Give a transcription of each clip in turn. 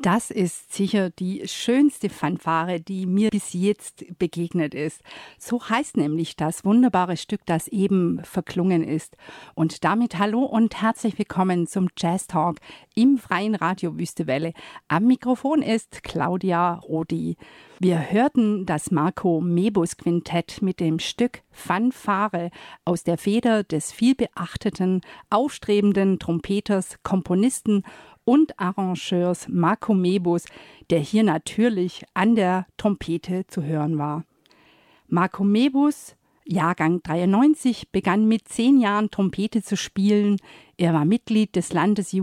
Das ist sicher die schönste Fanfare, die mir bis jetzt begegnet ist. So heißt nämlich das wunderbare Stück, das eben verklungen ist. Und damit hallo und herzlich willkommen zum Jazz Talk im freien Radio Wüstewelle. Am Mikrofon ist Claudia Rodi. Wir hörten das Marco Mebus Quintett mit dem Stück Fanfare aus der Feder des vielbeachteten, aufstrebenden Trompeters, Komponisten und Arrangeurs Marco Mebus, der hier natürlich an der Trompete zu hören war. Marco Mebus, Jahrgang 93, begann mit 10 Jahren Trompete zu spielen. Er war Mitglied des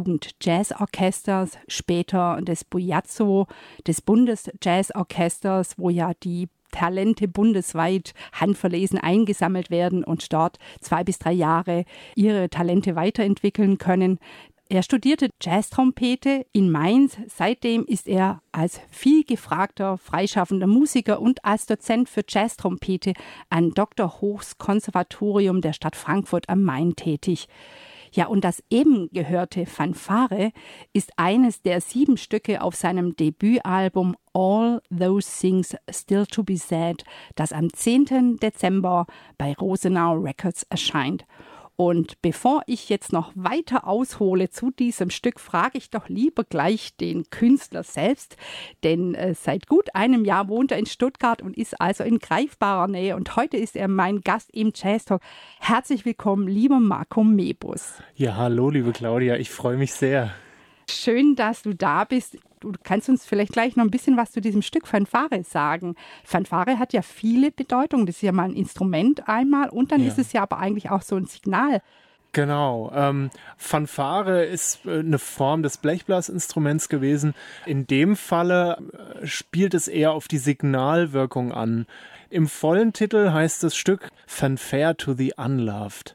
Landesjugend-Jazzorchesters, später des Bujazzo, des Bundesjazzorchesters, wo ja die Talente bundesweit handverlesen eingesammelt werden und dort 2 bis 3 Jahre ihre Talente weiterentwickeln können. Er studierte Jazztrompete in Mainz. Seitdem ist er als viel gefragter freischaffender Musiker und als Dozent für Jazztrompete am Dr. Hochs Konservatorium der Stadt Frankfurt am Main tätig. Ja, und das eben gehörte Fanfare ist eines der 7 Stücke auf seinem Debütalbum All Those Things Still to Be Said, das am 10. Dezember bei Rosenau Records erscheint. Und bevor ich jetzt noch weiter aushole zu diesem Stück, frage ich doch lieber gleich den Künstler selbst, denn seit gut einem Jahr wohnt er in Stuttgart und ist also in greifbarer Nähe. Und heute ist er mein Gast im Jazz Talk. Herzlich willkommen, lieber Marco Mebus. Ja, hallo, liebe Claudia, ich freue mich sehr. Schön, dass du da bist. Du kannst uns vielleicht gleich noch ein bisschen was zu diesem Stück Fanfare sagen. Fanfare hat ja viele Bedeutungen. Das ist ja mal ein Instrument einmal und dann ist es ja aber eigentlich auch so ein Signal. Genau. Fanfare ist eine Form des Blechblasinstruments gewesen. In dem Falle spielt es eher auf die Signalwirkung an. Im vollen Titel heißt das Stück Fanfare to the Unloved.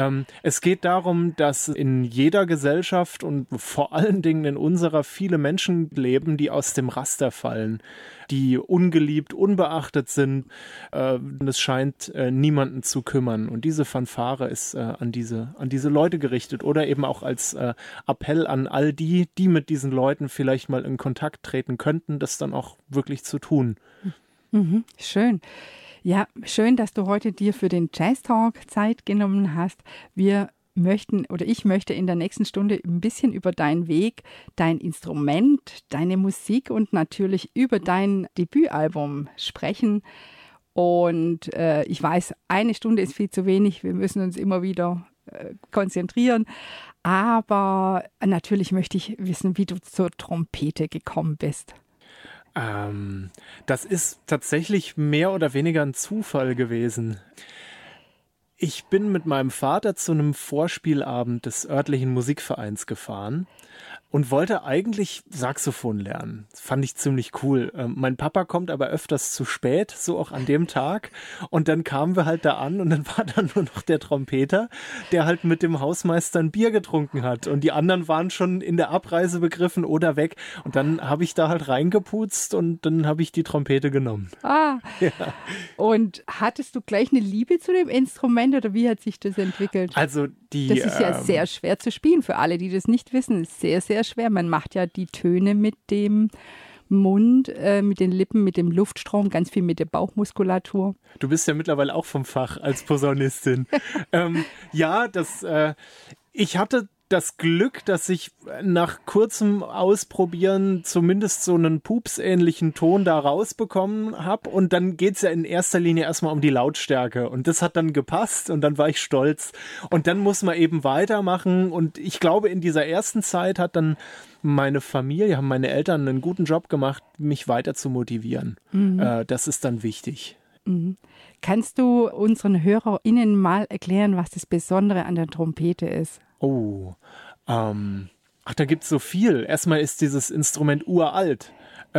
Es geht darum, dass in jeder Gesellschaft und vor allen Dingen in unserer viele Menschen leben, die aus dem Raster fallen, die ungeliebt, unbeachtet sind. Und es scheint niemanden zu kümmern. Und diese Fanfare ist an diese Leute gerichtet oder eben auch als Appell an all die mit diesen Leuten vielleicht mal in Kontakt treten könnten, das dann auch wirklich zu tun. Mhm, schön. Ja, schön, dass du heute dir für den Jazz Talk Zeit genommen hast. Ich möchte in der nächsten Stunde ein bisschen über deinen Weg, dein Instrument, deine Musik und natürlich über dein Debütalbum sprechen. Und ich weiß, 1 Stunde ist viel zu wenig. Wir müssen uns immer wieder konzentrieren. Aber natürlich möchte ich wissen, wie du zur Trompete gekommen bist. Das ist tatsächlich mehr oder weniger ein Zufall gewesen. Ich bin mit meinem Vater zu einem Vorspielabend des örtlichen Musikvereins gefahren und wollte eigentlich Saxophon lernen. Das fand ich ziemlich cool. Mein Papa kommt aber öfters zu spät, so auch an dem Tag. Und dann kamen wir halt da an und dann war da nur noch der Trompeter, der halt mit dem Hausmeister ein Bier getrunken hat. Und die anderen waren schon in der Abreise begriffen oder weg. Und dann habe ich da halt reingeputzt und dann habe ich die Trompete genommen. Ja. Und hattest du gleich eine Liebe zu dem Instrument oder wie hat sich das entwickelt? Also das ist ja sehr schwer zu spielen. Für alle, die das nicht wissen, ist sehr, sehr schwer. Man macht ja die Töne mit dem Mund, mit den Lippen, mit dem Luftstrom, ganz viel mit der Bauchmuskulatur. Du bist ja mittlerweile auch vom Fach als Posaunistin. Ich hatte das Glück, dass ich nach kurzem Ausprobieren zumindest so einen pupsähnlichen Ton da rausbekommen habe. Und dann geht's ja in erster Linie erstmal um die Lautstärke. Und das hat dann gepasst und dann war ich stolz. Und dann muss man eben weitermachen. Und ich glaube, in dieser ersten Zeit hat dann meine Familie, haben meine Eltern einen guten Job gemacht, mich weiter zu motivieren. Das ist dann wichtig. Mhm. Kannst du unseren HörerInnen mal erklären, was das Besondere an der Trompete ist? Da gibt's so viel. Erstmal ist dieses Instrument uralt.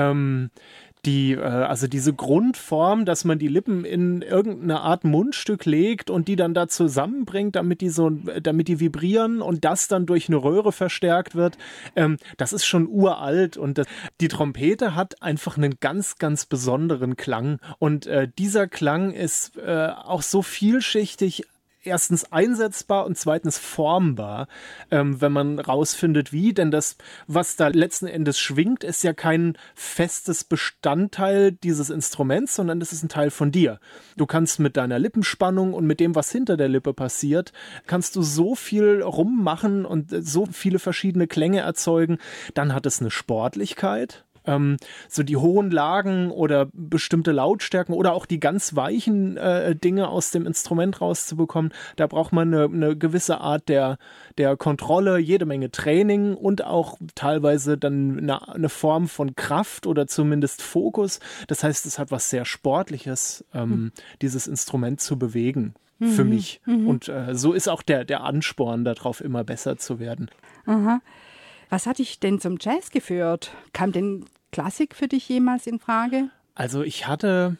Also diese Grundform, dass man die Lippen in irgendeine Art Mundstück legt und die dann da zusammenbringt, damit die vibrieren und das dann durch eine Röhre verstärkt wird, das ist schon uralt und die Trompete hat einfach einen ganz, ganz besonderen Klang und dieser Klang ist auch so vielschichtig erstens einsetzbar und zweitens formbar, wenn man rausfindet, wie. Denn das, was da letzten Endes schwingt, ist ja kein festes Bestandteil dieses Instruments, sondern das ist ein Teil von dir. Du kannst mit deiner Lippenspannung und mit dem, was hinter der Lippe passiert, kannst du so viel rummachen und so viele verschiedene Klänge erzeugen. Dann hat es eine Sportlichkeit. So die hohen Lagen oder bestimmte Lautstärken oder auch die ganz weichen Dinge aus dem Instrument rauszubekommen, da braucht man eine gewisse Art der Kontrolle, jede Menge Training und auch teilweise dann eine Form von Kraft oder zumindest Fokus. Das heißt, es hat was sehr Sportliches, dieses Instrument zu bewegen. Für mich. Und so ist auch der Ansporn darauf, immer besser zu werden. Aha. Was hat dich denn zum Jazz geführt? Kam denn Klassik für dich jemals in Frage? Also ich hatte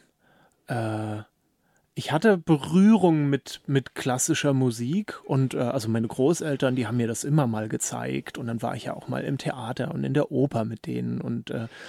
Berührung mit klassischer Musik und also meine Großeltern, die haben mir das immer mal gezeigt und dann war ich ja auch mal im Theater und in der Oper mit denen und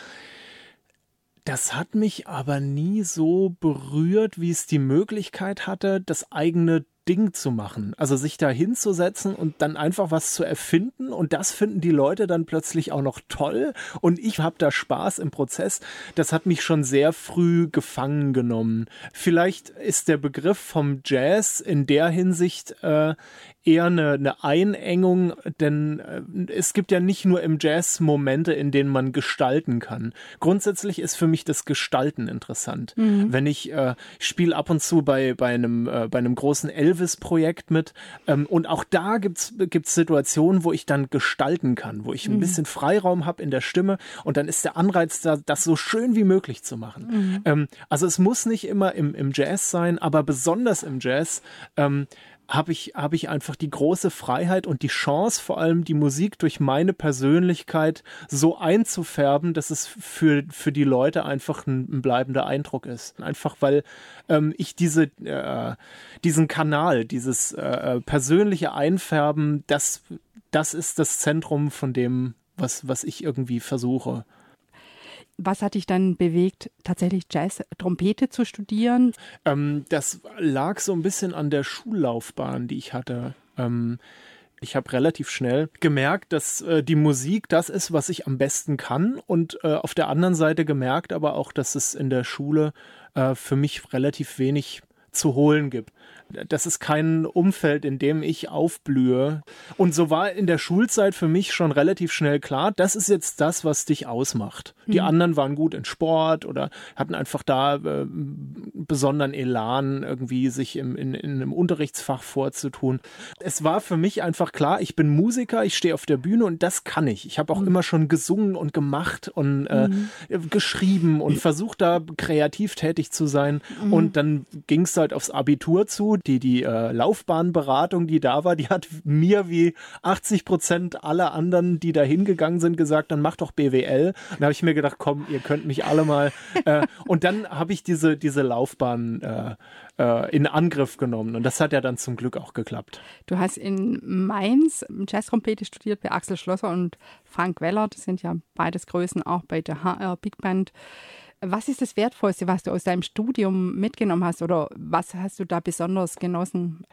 das hat mich aber nie so berührt, wie es die Möglichkeit hatte, das eigene Ding zu machen. Also sich da hinzusetzen und dann einfach was zu erfinden und das finden die Leute dann plötzlich auch noch toll und ich habe da Spaß im Prozess. Das hat mich schon sehr früh gefangen genommen. Vielleicht ist der Begriff vom Jazz in der Hinsicht eher eine Einengung, denn es gibt ja nicht nur im Jazz Momente, in denen man gestalten kann. Grundsätzlich ist für mich das Gestalten interessant. Wenn ich spiele ab und zu bei einem großen Elvis-Projekt mit und auch da gibt's Situationen, wo ich dann gestalten kann, wo ich ein bisschen Freiraum habe in der Stimme und dann ist der Anreiz da, das so schön wie möglich zu machen. Also es muss nicht immer im Jazz sein, aber besonders im Jazz habe ich einfach die große Freiheit und die Chance, vor allem die Musik durch meine Persönlichkeit so einzufärben, dass es für die Leute einfach ein bleibender Eindruck ist. Einfach weil ich diesen Kanal, dieses persönliche Einfärben, das ist das Zentrum von dem, was ich irgendwie versuche. Was hat dich dann bewegt, tatsächlich Jazz-Trompete zu studieren? Das lag so ein bisschen an der Schullaufbahn, die ich hatte. Ich habe relativ schnell gemerkt, dass die Musik das ist, was ich am besten kann und auf der anderen Seite gemerkt aber auch, dass es in der Schule für mich relativ wenig zu holen gibt. Das ist kein Umfeld, in dem ich aufblühe. Und so war in der Schulzeit für mich schon relativ schnell klar, das ist jetzt das, was dich ausmacht. Die anderen waren gut in Sport oder hatten einfach da besonderen Elan, irgendwie sich in einem Unterrichtsfach vorzutun. Es war für mich einfach klar, ich bin Musiker, ich stehe auf der Bühne und das kann ich. Ich habe auch immer schon gesungen und gemacht und geschrieben und versucht da kreativ tätig zu sein. Und dann ging es halt aufs Abitur zu. Die Laufbahnberatung, die da war, die hat mir wie 80% aller anderen, die da hingegangen sind, gesagt, dann mach doch BWL. Und da habe ich mir gedacht, komm, ihr könnt mich alle mal. Und dann habe ich diese Laufbahn in Angriff genommen. Und das hat ja dann zum Glück auch geklappt. Du hast in Mainz Jazztrompete studiert bei Axel Schlosser und Frank Weller. Das sind ja beides Größen auch bei der HR Big Band. Was ist das Wertvollste, was du aus deinem Studium mitgenommen hast oder was hast du da besonders genossen?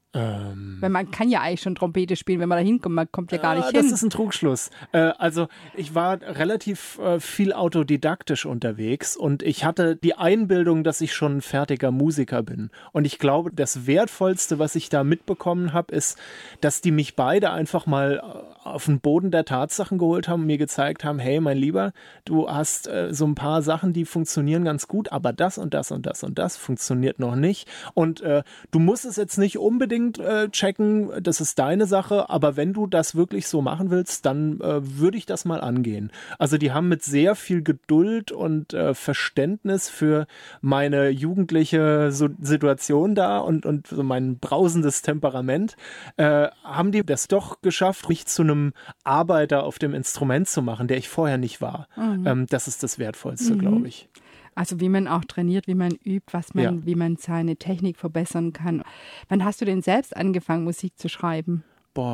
Weil man kann ja eigentlich schon Trompete spielen, wenn man da hinkommt, man kommt ja gar nicht hin. Das ist ein Trugschluss. Also ich war relativ viel autodidaktisch unterwegs und ich hatte die Einbildung, dass ich schon ein fertiger Musiker bin. Und ich glaube, das Wertvollste, was ich da mitbekommen habe, ist, dass die mich beide einfach mal auf den Boden der Tatsachen geholt haben und mir gezeigt haben, hey, mein Lieber, du hast so ein paar Sachen, die funktionieren ganz gut, aber das und das und das und das funktioniert noch nicht. Und du musst es jetzt nicht unbedingt checken, das ist deine Sache, aber wenn du das wirklich so machen willst, dann würde ich das mal angehen. Also die haben mit sehr viel Geduld und Verständnis für meine jugendliche Situation da und so mein brausendes Temperament, haben die das doch geschafft, mich zu einem Arbeiter auf dem Instrument zu machen, der ich vorher nicht war. Das ist das Wertvollste, glaube ich. Also wie man auch trainiert, wie man übt, wie man seine Technik verbessern kann. Wann hast du denn selbst angefangen, Musik zu schreiben?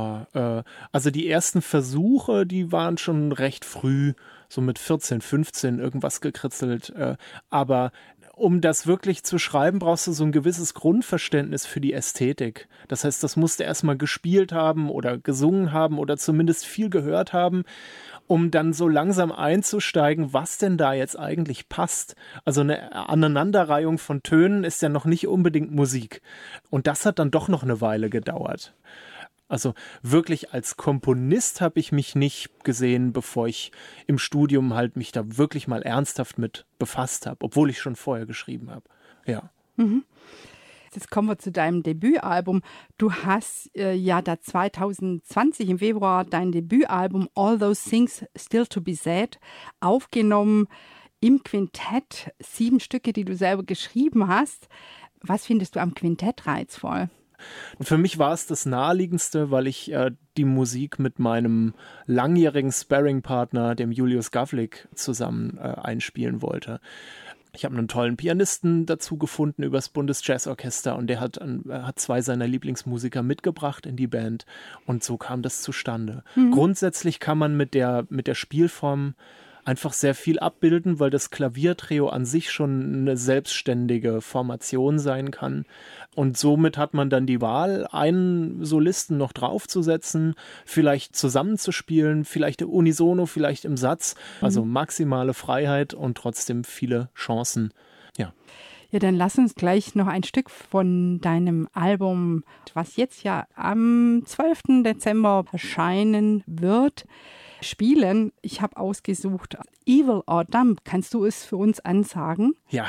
Also die ersten Versuche, die waren schon recht früh, so mit 14, 15 irgendwas gekritzelt. Aber Um das wirklich zu schreiben, brauchst du so ein gewisses Grundverständnis für die Ästhetik. Das heißt, das musst du erstmal gespielt haben oder gesungen haben oder zumindest viel gehört haben, um dann so langsam einzusteigen, was denn da jetzt eigentlich passt. Also eine Aneinanderreihung von Tönen ist ja noch nicht unbedingt Musik. Und das hat dann doch noch eine Weile gedauert. Also wirklich als Komponist habe ich mich nicht gesehen, bevor ich im Studium halt mich da wirklich mal ernsthaft mit befasst habe, obwohl ich schon vorher geschrieben habe. Ja. Mhm. Jetzt kommen wir zu deinem Debütalbum. Du hast ja da 2020 im Februar dein Debütalbum All Those Things Still to Be Said aufgenommen im Quintett. 7 Stücke, die du selber geschrieben hast. Was findest du am Quintett reizvoll? Und für mich war es das Naheliegendste, weil ich die Musik mit meinem langjährigen Sparringpartner, dem Julius Gavlik, zusammen einspielen wollte. Ich habe einen tollen Pianisten dazu gefunden übers Bundesjazzorchester und der hat 2 seiner Lieblingsmusiker mitgebracht in die Band und so kam das zustande. Grundsätzlich kann man mit der Spielform einfach sehr viel abbilden, weil das Klaviertrio an sich schon eine selbstständige Formation sein kann. Und somit hat man dann die Wahl, einen Solisten noch draufzusetzen, vielleicht zusammenzuspielen, vielleicht unisono, vielleicht im Satz. Also maximale Freiheit und trotzdem viele Chancen. Ja. Ja, dann lass uns gleich noch ein Stück von deinem Album, was jetzt ja am 12. Dezember erscheinen wird, spielen. Ich habe ausgesucht Evil or Dumb. Kannst du es für uns ansagen? Ja,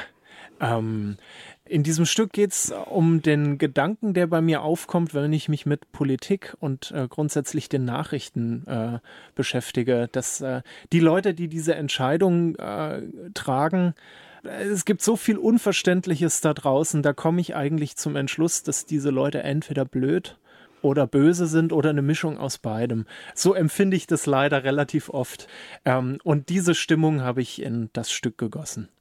in diesem Stück geht es um den Gedanken, der bei mir aufkommt, wenn ich mich mit Politik und grundsätzlich den Nachrichten beschäftige, dass die Leute, die diese Entscheidung tragen, es gibt so viel Unverständliches da draußen, da komme ich eigentlich zum Entschluss, dass diese Leute entweder blöd oder böse sind oder eine Mischung aus beidem. So empfinde ich das leider relativ oft. Und diese Stimmung habe ich in das Stück gegossen.